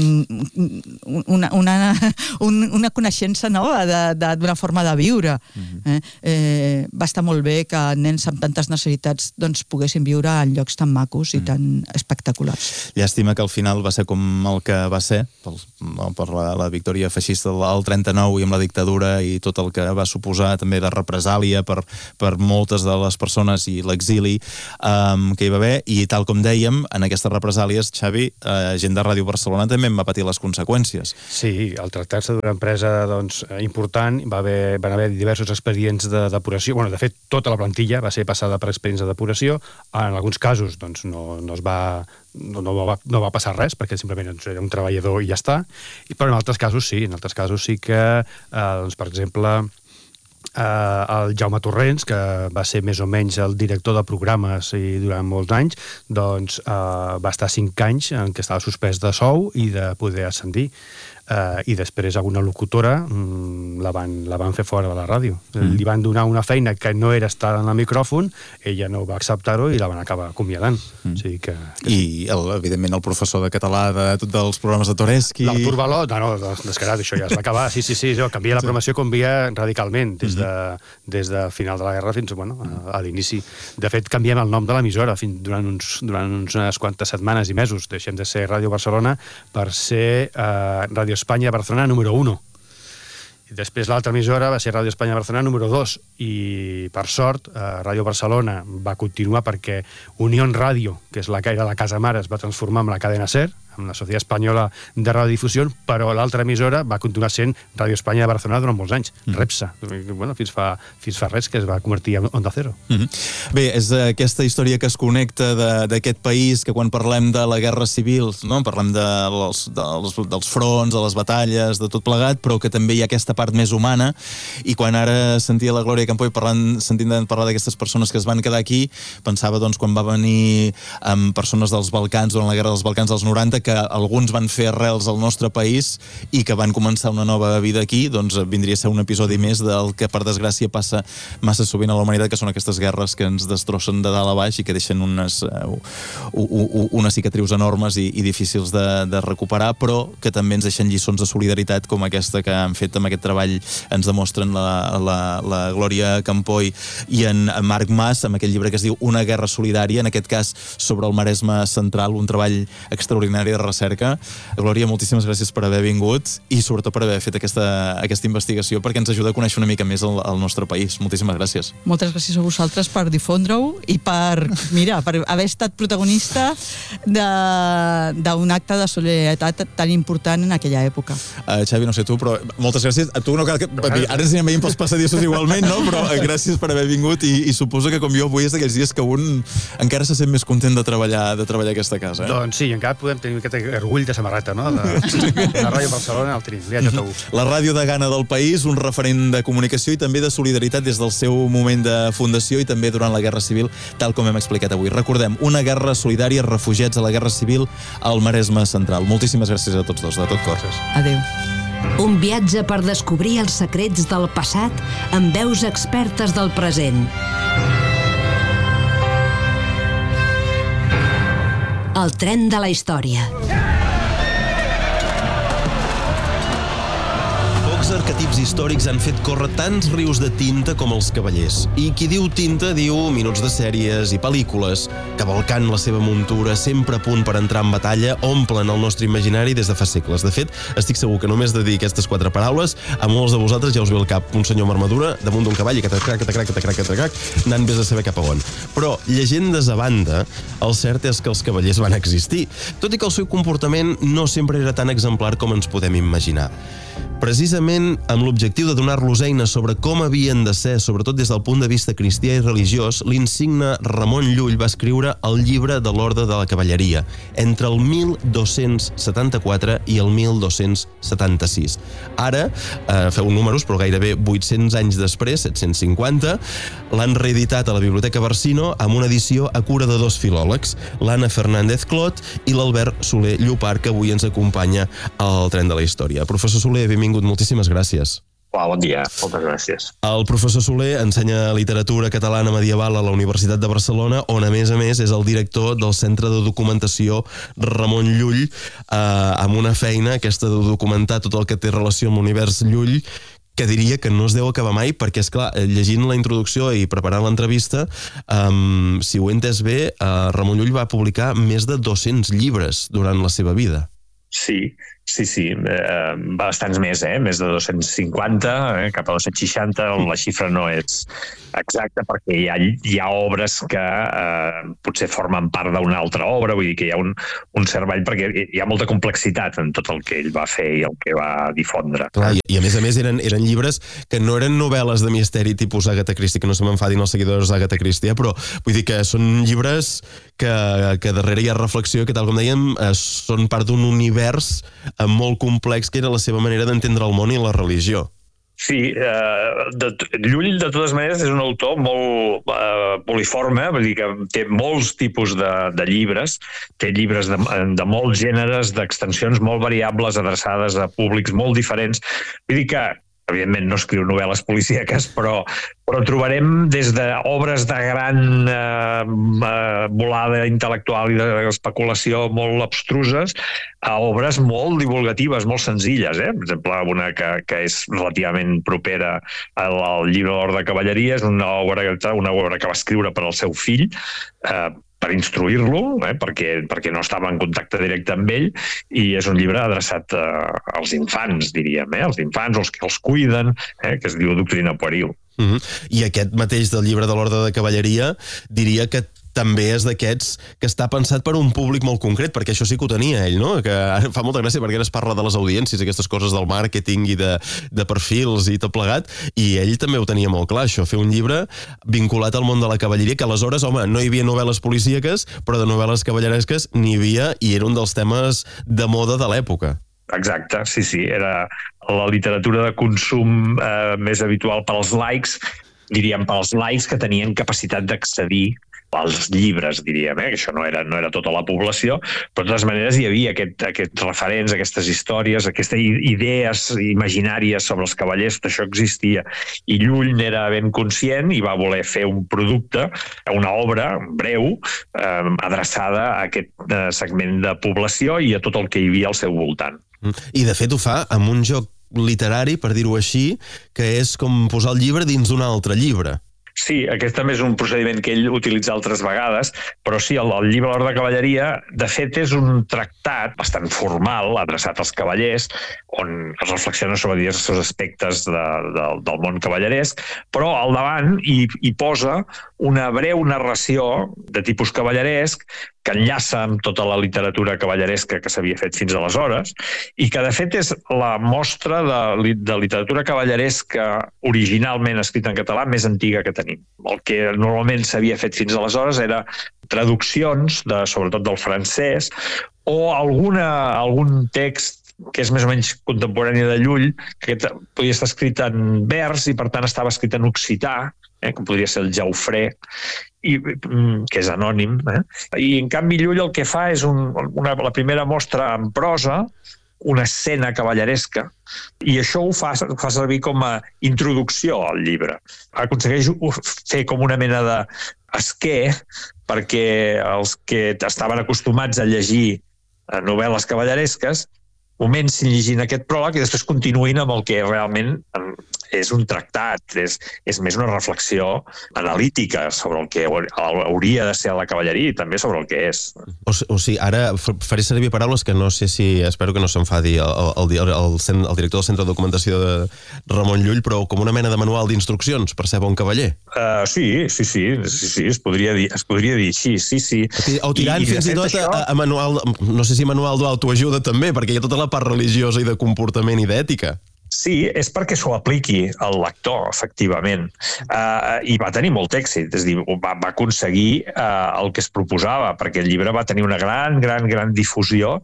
una, una, una coneixença nova d'una forma de viure. Uh-huh. eh, eh, va estar molt bé que nens amb tantes necessitats doncs, poguessin viure en llocs tan macos i uh-huh. tan espectaculars. Llàstima que al final va ser com el que va ser, per, per la, la victòria feixista del trenta-nou i amb la dictadura i tot el que va suposar també de represàlia per, per moltes de les persones i l'exili um, que hi va haver, i tal com dèiem, en aquesta aquestes represàlies, Xavi, eh, gent de Ràdio Barcelona també en va patir les conseqüències. Sí, al tractar-se d'una empresa doncs, important, va haver, van haver diversos expedients de depuració. Bueno, de fet, tota la plantilla va ser passada per expedients de depuració. En alguns casos doncs, no, no es va... No, no, va, no va passar res, perquè simplement era un treballador i ja està. I, però en altres casos sí, en altres casos sí que, eh, doncs, per exemple... Uh, el Jaume Torrents, que va ser més o menys el director de programes i durant molts anys, doncs uh, va estar cinc anys en què estava suspès de sou i de poder ascendir. Uh, I després alguna locutora um, la, van, la van fer fora de la ràdio. Mm. Li van donar una feina que no era estar en el micròfon, ella no va acceptar-ho i la van acabar acomiadant. Mm. O sigui que, que I, sí. el, evidentment, el professor de català de tots els programes de Toreski... L'Artur Balot, no, no, descarat, això ja es va acabar. Sí, sí, sí, no, canvia la programació, canvia radicalment, des de, des de final de la guerra fins bueno, a, a l'inici. De fet, canviem el nom de l'emissora durant, uns, durant unes quantes setmanes i mesos. Deixem de ser Ràdio Barcelona per ser uh, Ràdio Espanya Barcelona número uno. I després l'altra emissora va ser Ràdio Espanya Barcelona número dos. I, per sort, eh, Ràdio Barcelona va continuar perquè Unión Ràdio, que és la que era la casa mare, es va transformar en la cadena SER, amb la Societat Espanyola de Radiodifusió, però l'altra emissora va continuar sent Ràdio Espanya de Barcelona durant molts anys, mm. Repsa, bueno, fins, fa, fins fa res que es va convertir en Onda Cero. Mm -hmm. Bé, és aquesta història que es connecta d'aquest país, que quan parlem de la guerra civil, no? Parlem de els, dels, dels fronts, de les batalles, de tot plegat, però que també hi ha aquesta part més humana, i quan ara sentia la Glòria Campoy parlant, sentint parlar d'aquestes persones que es van quedar aquí, pensava doncs quan va venir amb persones dels Balcans durant la guerra dels Balcans dels noranta, que alguns van fer arrels al nostre país i que van començar una nova vida aquí, doncs vindria a ser un episodi més del que per desgràcia passa massa sovint a la humanitat, que són aquestes guerres que ens destrossen de dalt a baix i que deixen unes, uh, uh, unes cicatrius enormes i, i difícils de, de recuperar, però que també ens deixen lliçons de solidaritat com aquesta que han fet amb aquest treball, ens demostren la, la, la Glòria Campoy i en Marc Mas, amb aquell llibre que es diu Una guerra solidària, en aquest cas sobre el Maresme central, un treball extraordinari de recerca. Glòria, moltíssimes gràcies per haver vingut i sobretot per haver fet aquesta, aquesta investigació, perquè ens ajuda a conèixer una mica més el, el nostre país. Moltíssimes gràcies. Moltes gràcies a vosaltres per difondre-ho i per, mira, per haver estat protagonista d'un acte de solidaritat tan important en aquella època. Uh, Xavi, no sé tu, però moltes gràcies. A tu no cal que... Ara ens anem veient pels passadissos igualment, no? Però gràcies per haver vingut i, i suposo que com jo avui és d'aquells dies que un encara se sent més content de treballar, de treballar a aquesta casa. Eh? Doncs sí, encara podem tenir aquest orgull de samarreta, no? De, de la Ràdio Barcelona, el tenim, li ha tot a un. La ràdio de gana del país, un referent de comunicació i també de solidaritat des del seu moment de fundació i també durant la Guerra Civil, tal com hem explicat avui. Recordem, una guerra solidària, refugiats a la Guerra Civil al Maresme central. Moltíssimes gràcies a tots dos, de tot cor. Adéu. Un viatge per descobrir els secrets del passat amb veus expertes del present. El tren de la història. Pocs arquetips històrics han fet córrer tants rius de tinta com els cavallers. I qui diu tinta diu minuts de sèries i pel·lícules, cavalcant la seva muntura, sempre a punt per entrar en batalla, omplen el nostre imaginari des de fa segles. De fet, estic segur que només de dir aquestes quatre paraules, a molts de vosaltres ja us ve al cap un senyor amb armadura damunt d'un cavall i que tacac, tacac, tacac, tacac, anant vés a saber cap a on. Però, llegendes a banda, el cert és que els cavallers van existir, tot i que el seu comportament no sempre era tan exemplar com ens podem imaginar. Precisament amb l'objectiu de donar-los eines sobre com havien de ser, sobretot des del punt de vista cristià i religiós, l'insigne Ramon Llull va escriure el llibre de l'Orde de la Cavalleria entre el mil dos-cents setanta-quatre i el mil dos-cents setanta-sis. Ara, eh, feu números, però gairebé vuit-cents anys després, set-cents cinquanta, l'han reeditat a la Biblioteca Barcino amb una edició a cura de dos filòlegs, l'Anna Fernández Clot i l'Albert Soler Llopart, que avui ens acompanya al tren de la història. Professor Soler, benvingut, moltíssimes gràcies. Hola, bon dia, moltes gràcies. El professor Soler ensenya literatura catalana medieval a la Universitat de Barcelona, on a més a més és el director del Centre de Documentació Ramon Llull, eh, amb una feina, aquesta de documentar tot el que té relació amb l'univers Llull, que diria que no es deu acabar mai, perquè, és clar, llegint la introducció i preparant l'entrevista, um, si ho he entès bé, uh, Ramon Llull va publicar més de dos-cents llibres durant la seva vida. Sí, sí, sí, eh, bastants més, eh? Més de dos-cents cinquanta, eh? Cap a dos-cents seixanta, la xifra no és exacta perquè hi ha, hi ha obres que eh, potser formen part d'una altra obra, vull dir que hi ha un, un cervell, perquè hi ha molta complexitat en tot el que ell va fer i el que va difondre. Clar, i, i a més a més eren, eren llibres que no eren novel·les de misteri tipus Agatha Christie, que no se m'enfadin els seguidors d'Agatha Christie, eh? Però vull dir que són llibres que, que darrere hi ha reflexió, que tal com dèiem, eh, són part d'un univers eh, molt complex, que era la seva manera d'entendre el món i la religió. Sí, eh, de, Llull, de totes maneres, és un autor molt eh, poliforme, vull dir que té molts tipus de, de llibres, té llibres de, de molts gèneres, d'extensions molt variables, adreçades a públics molt diferents. Vull dir que, evidentment, no escriu novel·les policíaques, però, però trobarem des d'obres de gran eh, eh, volada intel·lectual i d'especulació molt abstruses a obres molt divulgatives, molt senzilles. Eh? Per exemple, una que, que és relativament propera al, al llibre de l'Orde de Cavalleria, és una obra, una obra que va escriure per al seu fill, eh, per instruir-lo, eh, perquè, perquè no estava en contacte directe amb ell, i és un llibre adreçat eh, als infants, diríem, eh, als infants, els que els cuiden, eh, que es diu Doctrina Pueril. Uh-huh. I aquest mateix del llibre de l'Orde de Cavalleria diria que també és d'aquests que està pensat per un públic molt concret, perquè això sí que ho tenia ell, no? Que fa molta gràcia perquè ara es parla de les audiències, aquestes coses del màrqueting i de, de perfils i tot plegat, i ell també ho tenia molt clar, això, fer un llibre vinculat al món de la cavalleria, que aleshores, home, no hi havia novel·les policíaques, però de novel·les cavalleresques n'hi havia i era un dels temes de moda de l'època. Exacte, sí, sí, era la literatura de consum eh, més habitual per als laics, diríem, per als laics que tenien capacitat d'accedir als llibres, diríem, eh? Això no era, no era tota la població, però de totes maneres hi havia aquest, aquests referents, aquestes històries, aquestes idees imaginàries sobre els cavallers, tot això existia. I Llull n'era ben conscient i va voler fer un producte, una obra breu, eh, adreçada a aquest eh, segment de població i a tot el que hi havia al seu voltant. I de fet ho fa amb un joc literari, per dir-ho així, que és com posar el llibre dins d'un altre llibre. Sí, aquest també és un procediment que ell utilitza altres vegades, però sí, el, el llibre L'Or de Cavalleria, de fet, és un tractat bastant formal, adreçat als cavallers, on es reflexiona sobre diversos aspectes de, de, del món cavalleresc, però al davant hi, hi posa una breu narració de tipus cavalleresc que enllaça amb tota la literatura cavalleresca que s'havia fet fins aleshores i que, de fet, és la mostra de, de literatura cavalleresca originalment escrita en català més antiga que tenim. El que normalment s'havia fet fins aleshores era traduccions, de, sobretot del francès, o alguna, algun text que és més o menys contemporani de Llull, que podia estar escrit en vers i, per tant, estava escrit en occità, eh, com podria ser el Jaufré, i, que és anònim. Eh? I, en canvi, Llull el que fa és un, una, la primera mostra en prosa, una escena cavalleresca, i això ho fa, fa servir com a introducció al llibre. Aconsegueix fer com una mena d'esquer perquè els que estaven acostumats a llegir novel·les cavalleresques comencin llegint aquest pròleg i després continuïn amb el que realment és un tractat, és, és més una reflexió analítica sobre el que hauria de ser la cavalleria i també sobre el que és. O, o sigui, ara faré servir paraules que no sé si, espero que no s'enfadi el, el, el, el, el director del Centre de Documentació de Ramon Llull, però com una mena de manual d'instruccions per ser bon cavaller. Uh, sí, sí, sí, sí, sí, es podria dir, es podria dir així, sí, sí. O tirant I, fins i tot això... a, a manual, no sé si manual d'autoajuda també, perquè hi ha tota la part religiosa i de comportament i d'ètica. Sí, és perquè s'ho apliqui al lector, efectivament. Uh, I va tenir molt èxit, és a dir, va, va aconseguir uh, el que es proposava, perquè el llibre va tenir una gran, gran, gran difusió,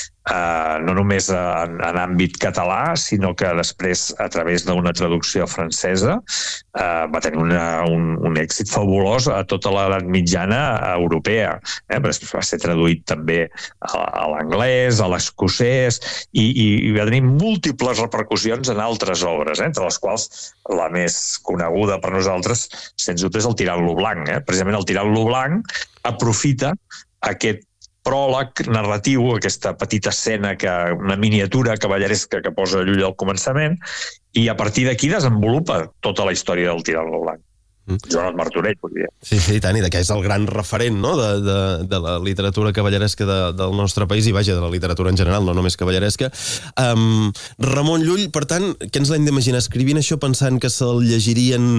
uh, no només en, en àmbit català, sinó que després, a través d'una traducció francesa, uh, va tenir una, un, un èxit fabulós a tota l'edat mitjana europea. Eh? Després va ser traduït també a, a l'anglès, a l'escocès, i, i, i va tenir múltiples repercussions en altres obres, eh? Entre les quals la més coneguda per nosaltres, sens dubte, és el Tirant-lo blanc. Eh? Precisament el Tirant-lo blanc aprofita aquest pròleg narratiu, aquesta petita escena, que, una miniatura cavalleresca que posa Llull al començament, i a partir d'aquí desenvolupa tota la història del Tirant-lo blanc. Joanot Martorell, podria. Sí, sí, i tant, i que és el gran referent, no?, de, de, de la literatura cavalleresca de, del nostre país, i vaja, de la literatura en general, no només cavalleresca. Um, Ramon Llull, per tant, què ens l'hem d'imaginar? Escrivint això pensant que se'l llegirien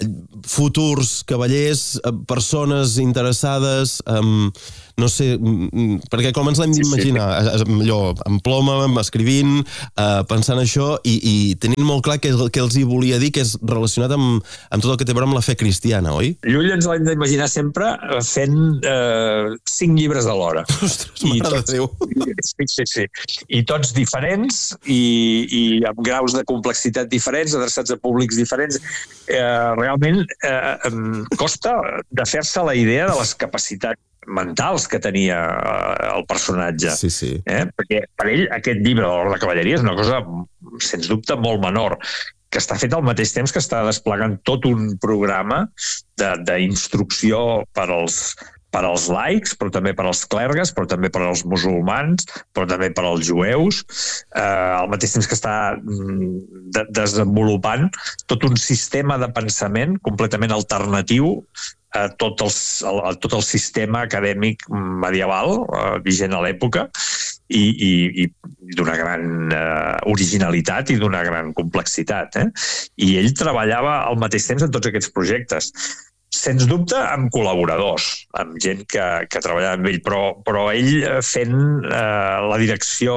futurs cavallers, persones interessades, um, no sé, perquè com ens l'hem d'imaginar? Sí, sí. Allò, amb ploma, escrivint, uh, pensant això, i, i tenint molt clar què, què els hi volia dir, que és relacionat amb, amb tot el que té a veure amb la fe cristiana, oi? Llull ens l'hem d'imaginar sempre fent eh, cinc llibres alhora. Ostres, mare de Déu. Sí, sí, sí. I tots diferents i, i amb graus de complexitat diferents, adreçats a públics diferents. Eh, realment eh, costa de fer-se la idea de les capacitats mentals que tenia el personatge. Sí, sí. Eh? Perquè per ell aquest llibre, L'Or de Cavalleria, és una cosa, sens dubte, molt menor, que està fet al mateix temps que està desplegant tot un programa d'instrucció per als, per als laics, però també per als clergues, però també per als musulmans, però també per als jueus, eh, al mateix temps que està de desenvolupant tot un sistema de pensament completament alternatiu a tot el, a tot el sistema acadèmic medieval eh, vigent a l'època, i, i, i d'una gran eh, originalitat i d'una gran complexitat. Eh? I ell treballava al mateix temps en tots aquests projectes. sens dubte, amb col·laboradors, amb gent que, que treballava amb ell, però, però ell fent eh, la direcció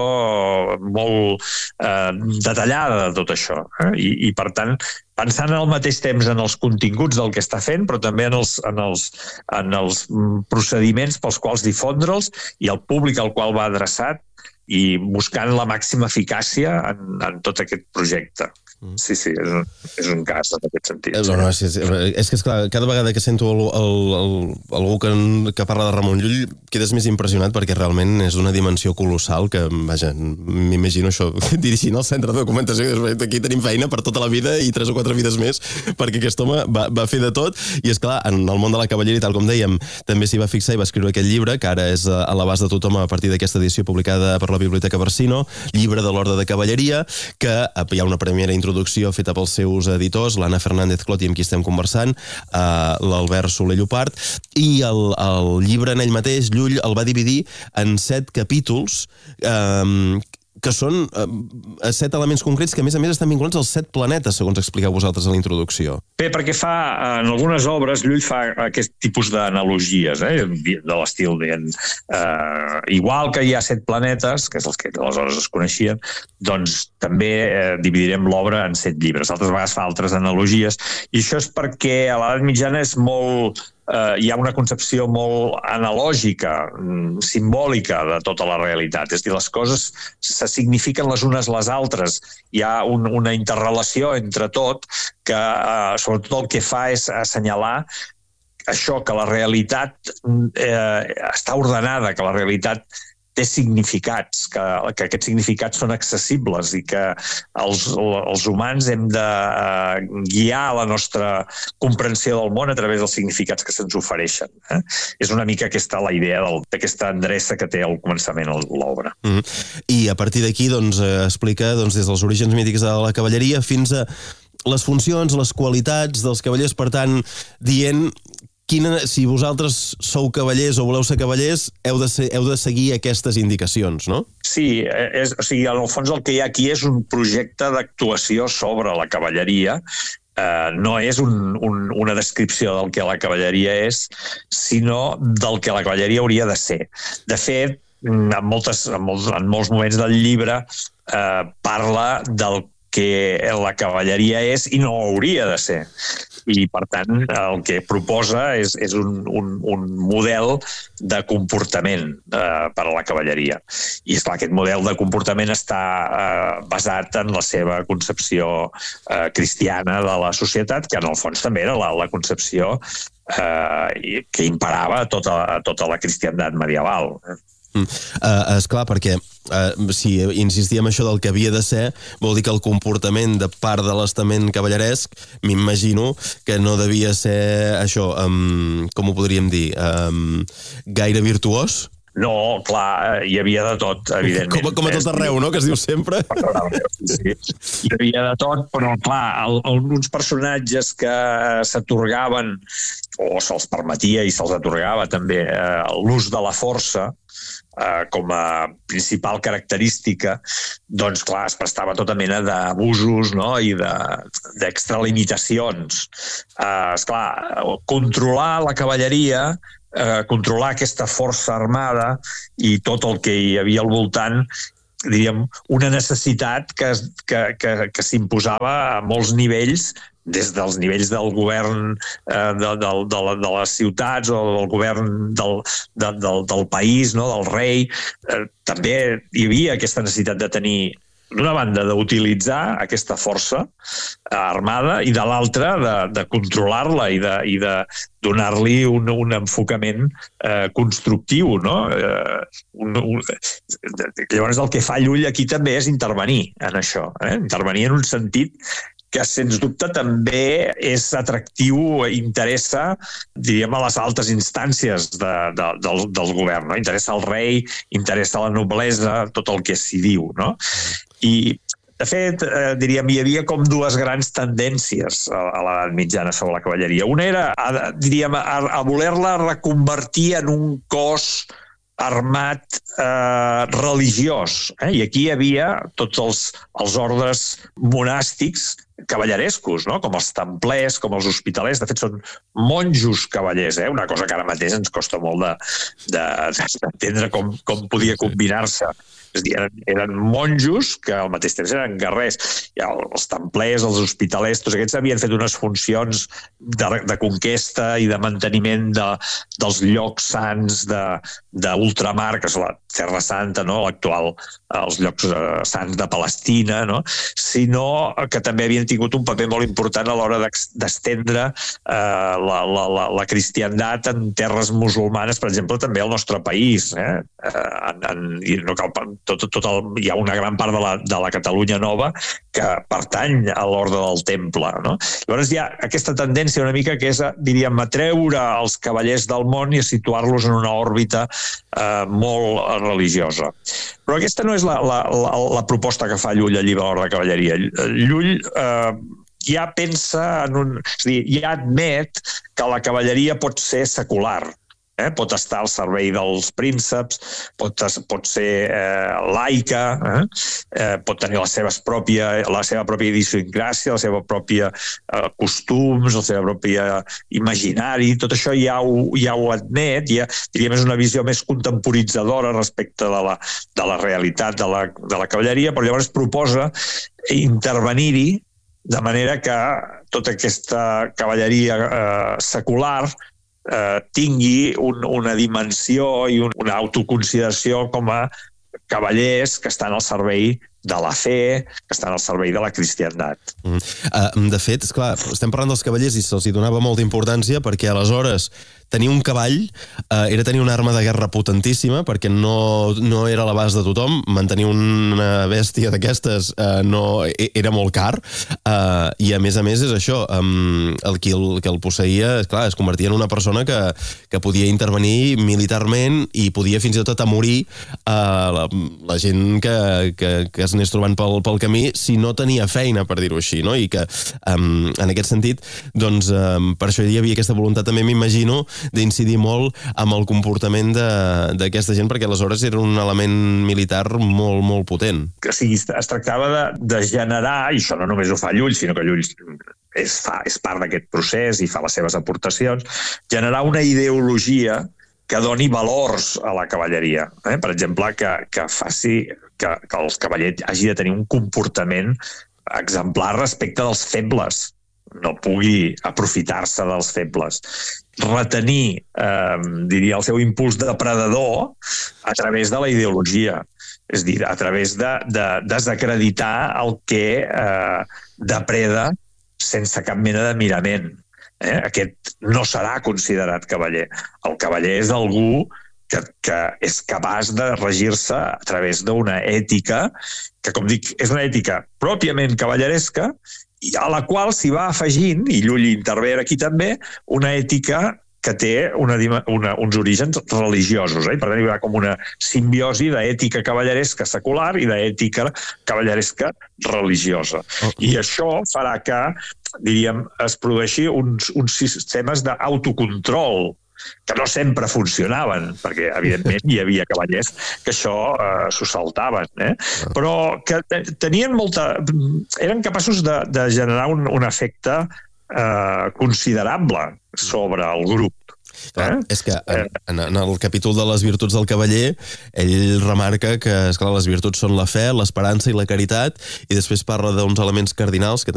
molt eh, detallada de tot això. Eh? I, I, per tant, pensant al mateix temps en els continguts del que està fent, però també en els, en els, en els procediments pels quals difondre'ls i el públic al qual va adreçat, i buscant la màxima eficàcia en, en tot aquest projecte. Sí, sí, és un, és un cas en aquest sentit. No, no, és, és, és que, esclar, cada vegada que sento el, el, el, algú que, que parla de Ramon Llull quedes més impressionat perquè realment és d'una dimensió colossal que, vaja, m'imagino això, dirigint el centre de documentació, aquí tenim feina per tota la vida i tres o quatre vides més, perquè aquest home va, va fer de tot, i és clar, en el món de la cavalleria, tal com dèiem, també s'hi va fixar i va escriure aquest llibre, que ara és a l'abast de tothom a partir d'aquesta edició publicada per la Biblioteca Barsino, Llibre de l'Orde de Cavalleria, que hi ha una primera introducció introducció feta pels seus editors, l'Anna Fernández Clot, i amb qui estem conversant, eh, l'Albert Soler Llopart, i el, el llibre en ell mateix, Llull, el va dividir en set capítols, eh, que són eh, set elements concrets que, a més a més, estan vinculats als set planetes, segons expliqueu vosaltres a la introducció. Bé, perquè fa, en algunes obres, Llull fa aquest tipus d'analogies, eh, de l'estil, dient, eh, igual que hi ha set planetes, que és els que aleshores es coneixien, doncs també eh, dividirem l'obra en set llibres. Altres vegades fa altres analogies, i això és perquè a l'edat mitjana és molt... Uh, hi ha una concepció molt analògica, simbòlica de tota la realitat. És a dir, les coses se signifiquen les unes les altres. Hi ha un, una interrelació entre tot que, uh, sobretot, el que fa és assenyalar això, que la realitat eh, està ordenada, que la realitat té significats, que, que aquests significats són accessibles i que els, els humans hem de guiar la nostra comprensió del món a través dels significats que se'ns ofereixen. Eh? És una mica aquesta la idea d'aquesta endreça que té al començament l'obra. Mm-hmm. I a partir d'aquí doncs, explica doncs, des dels orígens mítics de la cavalleria fins a les funcions, les qualitats dels cavallers, per tant, dient... Quina, si vosaltres sou cavallers o voleu ser cavallers, heu de, ser, heu de seguir aquestes indicacions, no? Sí, és, o sigui, en el fons el que hi ha aquí és un projecte d'actuació sobre la cavalleria. Uh, no és un, un, una descripció del que la cavalleria és, sinó del que la cavalleria hauria de ser. De fet, en, moltes, en, molts, en molts moments del llibre uh, parla del que la cavalleria és i no hauria de ser. I, per tant, el que proposa és, és un, un, un model de comportament eh, per a la cavalleria. I, esclar, aquest model de comportament està eh, basat en la seva concepció eh, cristiana de la societat, que en el fons també era la, la concepció eh, que imperava tota, tota la cristiandat medieval. Mm. Uh, esclar, perquè uh, si insistíem això del que havia de ser, vol dir que el comportament de part de l'estament cavalleresc, m'imagino que no devia ser això, um, com ho podríem dir, um, gaire virtuós? No, clar, hi havia de tot, evidentment. Com, com a tot arreu, no?, que es diu sempre. Sí, hi havia de tot, però clar, el, alguns personatges que s'atorgaven, o se'ls permetia i se'ls atorgava també, eh, l'ús de la força, Uh, com a principal característica, doncs clar, es prestava tota mena d'abusos, no?, i d'extralimitacions. Uh, esclar, controlar la cavalleria, uh, controlar aquesta força armada i tot el que hi havia al voltant, diríem, una necessitat que, que, que, que s'imposava a molts nivells, des dels nivells del govern eh, de, de, de, de les ciutats o del govern del, de, del, del país, no?, del rei. Eh, també hi havia aquesta necessitat de tenir, d'una banda, d'utilitzar aquesta força eh, armada i de l'altra de, de controlar-la i de, i de donar-li un, un enfocament eh, constructiu, no? Eh, un, un, llavors el que fa Llull aquí també és intervenir en això, eh? Intervenir en un sentit que sens dubte també és atractiu, interessa, diríem, a les altes instàncies de, de, del, del govern, no? Interessa al rei, interessa la noblesa, tot el que s'hi diu, no? I, de fet, eh, diríem, hi havia com dues grans tendències a, a l'edat mitjana sobre la cavalleria. Una era, a, diríem, a, a voler-la reconvertir en un cos armat eh, religiós. Eh? I aquí hi havia tots els, els ordres monàstics cavallerescos, no? Com els templers, com els hospitalers. De fet, són monjos cavallers, eh? Una cosa que ara mateix ens costa molt d'entendre com, com podia combinar-se. És a dir, eren, eren monjos que al mateix temps eren guerrers. I els templers, els hospitalers, tots aquests havien fet unes funcions de, de conquesta i de manteniment de, dels llocs sants d'ultramar, que és la Terra Santa, no? L'actual, els llocs eh, sants de Palestina, no? Sinó que també havien tingut un paper molt important a l'hora d'estendre eh, la, la, la, la cristiandat en terres musulmanes, per exemple, també al nostre país. Eh? En, en, i no cal, tot, tot el, hi ha una gran part de la, de la Catalunya nova que pertany a l'ordre del temple. No? Llavors hi ha aquesta tendència una mica que és, diríem, a treure els cavallers del món i a situar-los en una òrbita eh, molt religiosa. Però aquesta no és la, la, la, la proposta que fa Llull al llibre L'Hora de Cavalleria. Llull eh, ja pensa en un... És a dir, ja admet que la cavalleria pot ser secular. Eh? Pot estar al servei dels prínceps, pot, pot ser eh, laica, eh? Eh, pot tenir la seva pròpia, la seva pròpia idiosincràsia, la seva pròpia eh, costums, la seva pròpia imaginari, tot això ja ho, ja ho admet, ja, diríem, és una visió més contemporitzadora respecte de la, de la realitat de la, de la cavalleria, però llavors proposa intervenir-hi de manera que tota aquesta cavalleria eh, secular Eh, tingui un, una dimensió i un, una autoconsideració com a cavallers que estan al servei de la fe, que estan al servei de la cristiandat. Mm. Uh, de fet, esclar, estem parlant dels cavallers i se'ls hi donava molta importància perquè aleshores tenir un cavall uh, era tenir una arma de guerra potentíssima perquè no, no era a l'abast de tothom. Mantenir una bèstia d'aquestes uh, no, era molt car uh, i a més a més és això, um, el qui el, que el posseïa, esclar, es convertia en una persona que, que podia intervenir militarment i podia fins i tot amorir uh, la, la gent que, que, que es anés trobant pel, pel camí si no tenia feina, per dir-ho així, no? I que um, en aquest sentit, doncs um, per això hi havia aquesta voluntat també, m'imagino, d'incidir molt amb el comportament d'aquesta gent, perquè aleshores era un element militar molt, molt potent. O sigui, es tractava de, de generar, i això no només ho fa Llull, sinó que Llull és, fa, és part d'aquest procés i fa les seves aportacions, generar una ideologia que doni valors a la cavalleria. Eh? Per exemple, que, que faci que, que el cavaller hagi de tenir un comportament exemplar respecte dels febles, no pugui aprofitar-se dels febles. Retenir, eh, diria, el seu impuls de predador a través de la ideologia. És a dir, a través de, de desacreditar el que eh, depreda sense cap mena de mirament. Eh? Aquest no serà considerat cavaller. El cavaller és algú que, que és capaç de regir-se a través d'una ètica que, com dic, és una ètica pròpiament cavalleresca i a la qual s'hi va afegint, i Llull intervé aquí també, una ètica que té una, una, uns orígens religiosos. Eh? Per tant, hi haurà com una simbiosi d'ètica cavalleresca secular i d'ètica cavalleresca religiosa. Oh. I això farà que, diríem, es produeixi uns, uns sistemes d'autocontrol que no sempre funcionaven, perquè, evidentment, hi havia cavallers que això eh, s'ho saltaven, eh? Però que tenien molta... eren capaços de, de generar un, un efecte eh, considerable sobre el grup. Clar, eh? És que en, en el capítol de les virtuts del cavaller ell remarca que, esclar, les virtuts són la fe, l'esperança i la caritat, i després parla d'uns elements cardinals que